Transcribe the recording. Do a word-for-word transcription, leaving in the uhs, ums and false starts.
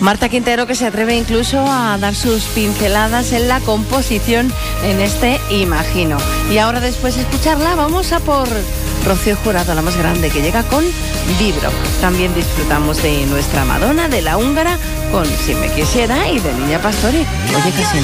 Marta Quintero, que se atreve incluso a dar sus pinceladas en la composición en este Imagino. Y ahora, después de escucharla, vamos a por Rocío Jurado, la más grande, que llega con Vibro. También disfrutamos de nuestra Madonna, de la húngara, con Si me quisiera, y de Niña Pastori. Oye, casi